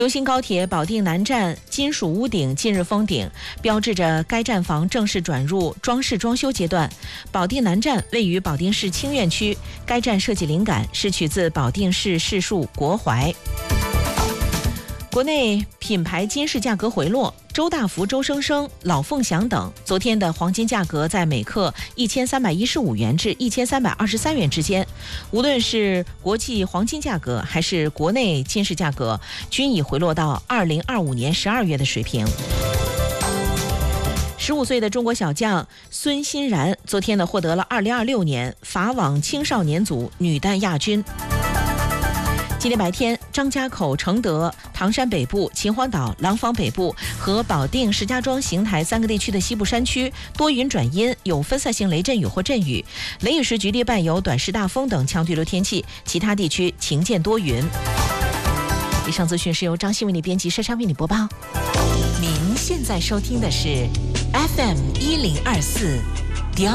流星高铁保定南站金属屋顶近日封顶，标志着该站房正式转入装饰装修阶段。保定南站位于保定市清苑区，该站设计灵感是取自保定市市树国槐。国内品牌金饰价格回落，周大福、周生生、老凤祥等昨天的黄金价格在每克1315元至1323元之间。无论是国际黄金价格还是国内金饰价格，均已回落到2025年12月的水平。15岁的中国小将孙欣然昨天获得了2026年法网青少年组女单亚军。今天白天，张家口、承德、唐山北部、秦皇岛、廊坊北部和保定、石家庄、邢台3个地区的西部山区多云转阴，有分散性雷阵雨或阵雨，雷雨时局地伴有短时大风等强对流天气，其他地区晴间多云。以上资讯是由张欣为你编辑，珊珊为你播报。您现在收听的是 FM1024